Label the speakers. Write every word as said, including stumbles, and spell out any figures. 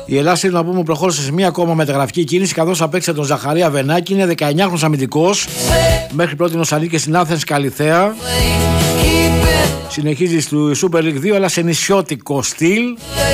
Speaker 1: Η Ελλάδα, να πούμε, προχώρησε σε μία ακόμα μεταγραφική κίνηση, καθώς απέκτησε τον Ζαχαρία Βενάκη. Είναι δεκαεννιάχρονος αμυντικός. Μέχρι πρώτη ανήκε στην Άθενς Καλιθέα. Συνεχίζει στο Super League δύο, αλλά σε νησιώτικο στυλ.